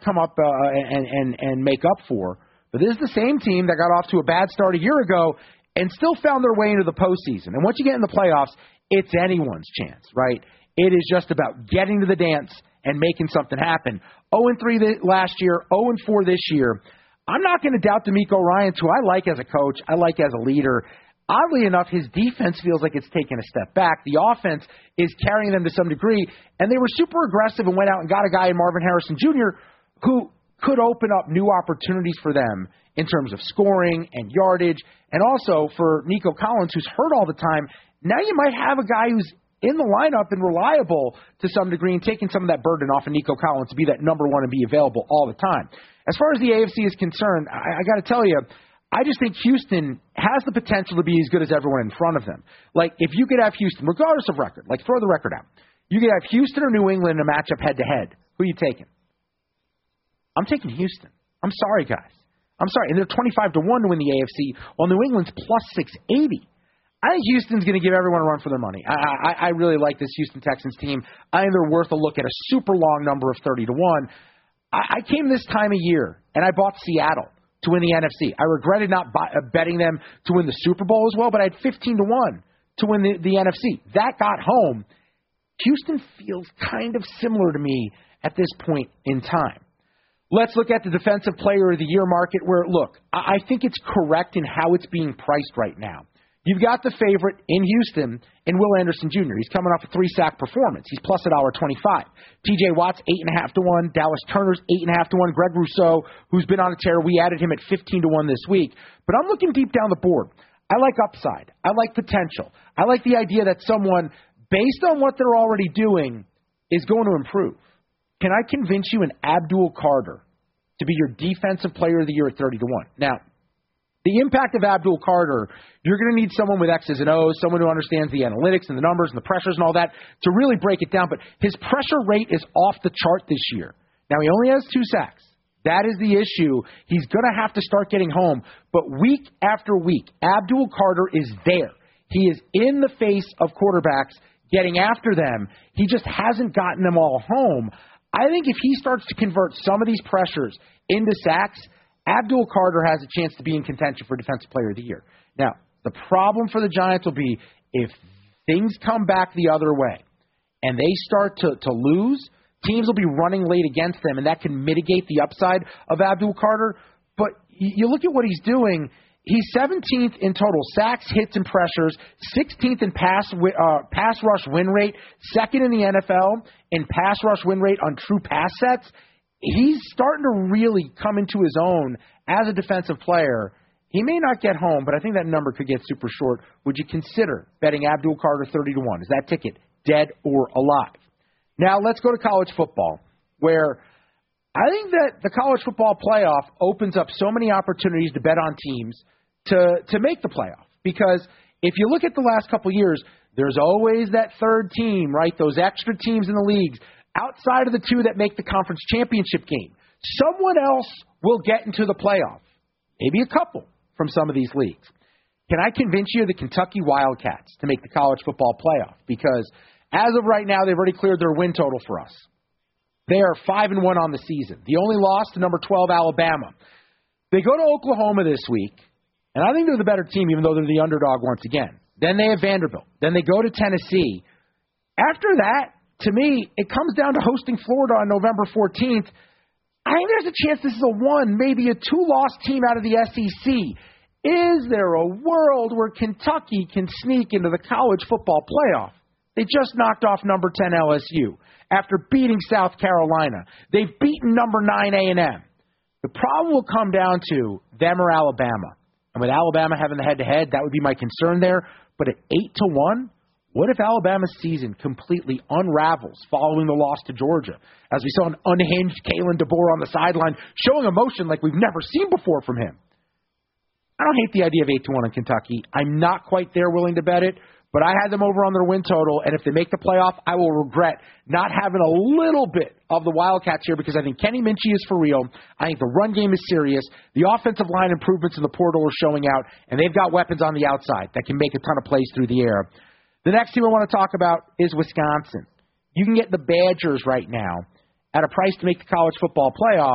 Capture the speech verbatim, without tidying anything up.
come up uh, and, and, and make up for. But this is the same team that got off to a bad start a year ago and still found their way into the postseason. And once you get in the playoffs, it's anyone's chance, right? It is just about getting to the dance and making something happen. oh and three last year, oh and four this year. I'm not going to doubt DeMeco Ryans, who I like as a coach, I like as a leader. Oddly enough, his defense feels like it's taken a step back. The offense is carrying them to some degree, and they were super aggressive and went out and got a guy in Marvin Harrison Junior who could open up new opportunities for them in terms of scoring and yardage, and also for Nico Collins, who's hurt all the time. Now you might have a guy who's in the lineup and reliable to some degree and taking some of that burden off of Nico Collins to be that number one and be available all the time. As far as the A F C is concerned, I, I got to tell you, I just think Houston has the potential to be as good as everyone in front of them. Like, if you could have Houston, regardless of record, like throw the record out, you could have Houston or New England in a matchup head-to-head. Who are you taking? I'm taking Houston. I'm sorry, guys. I'm sorry. And they're twenty-five to one to win the A F C, while New England's plus six eighty. I think Houston's going to give everyone a run for their money. I, I, I really like this Houston Texans team. I think they're worth a look at a super long number of thirty to one. I, I came this time of year, and I bought Seattle to win the N F C. I regretted not buy, uh, betting them to win the Super Bowl as well, but I had fifteen to one to win the, the N F C. That got home. Houston feels kind of similar to me at this point in time. Let's look at the Defensive Player of the Year market where, look, I, I think it's correct in how it's being priced right now. You've got the favorite in Houston in Will Anderson Junior He's coming off a three-sack performance. He's plus one dollar twenty-five. T J Watt's eight point five to one. Dallas Turner's eight point five to one. Greg Rousseau, who's been on a tear, we added him at fifteen to one this week. But I'm looking deep down the board. I like upside. I like potential. I like the idea that someone, based on what they're already doing, is going to improve. Can I convince you an Abdul Carter to be your Defensive Player of the Year at thirty to one? Now, the impact of Abdul Carter, you're going to need someone with X's and O's, someone who understands the analytics and the numbers and the pressures and all that to really break it down. But his pressure rate is off the chart this year. Now, he only has two sacks. That is the issue. He's going to have to start getting home. But week after week, Abdul Carter is there. He is in the face of quarterbacks getting after them. He just hasn't gotten them all home. I think if he starts to convert some of these pressures into sacks, Abdul Carter has a chance to be in contention for Defensive Player of the Year. Now, the problem for the Giants will be if things come back the other way and they start to, to lose, teams will be running late against them, and that can mitigate the upside of Abdul Carter. But you look at what he's doing. He's seventeenth in total sacks, hits, and pressures, sixteenth in pass uh, pass rush win rate, second in the N F L in pass rush win rate on true pass sets. He's starting to really come into his own as a defensive player. He may not get home, but I think that number could get super short. Would you consider betting Abdul Carter thirty to one? Is that ticket dead or alive? Now let's go to college football, where I think that the college football playoff opens up so many opportunities to bet on teams to, to make the playoff. Because if you look at the last couple of years, there's always that third team, right? Those extra teams in the leagues. Outside of the two that make the conference championship game, someone else will get into the playoff. Maybe a couple from some of these leagues. Can I convince you of the Kentucky Wildcats to make the college football playoff? Because as of right now, they've already cleared their win total for us. They are five and one on the season. The only loss to number twelve, Alabama. They go to Oklahoma this week, and I think they're the better team, even though they're the underdog once again. Then they have Vanderbilt. Then they go to Tennessee. After that, to me, it comes down to hosting Florida on November fourteenth. I think there's a chance this is a one, maybe a two-loss team out of the S E C. Is there a world where Kentucky can sneak into the college football playoff? They just knocked off number ten L S U after beating South Carolina. They've beaten number nine A and M. The problem will come down to them or Alabama. And with Alabama having the head-to-head, that would be my concern there. But at eight to one, what if Alabama's season completely unravels following the loss to Georgia? As we saw an unhinged Kalen DeBoer on the sideline showing emotion like we've never seen before from him. I don't hate the idea of eight to one on Kentucky. I'm not quite there willing to bet it, but I had them over on their win total, and if they make the playoff, I will regret not having a little bit of the Wildcats here because I think Kenny Minchie is for real. I think the run game is serious. The offensive line improvements in the portal are showing out, and they've got weapons on the outside that can make a ton of plays through the air. The next team I want to talk about is Wisconsin. You can get the Badgers right now at a price to make the college football playoff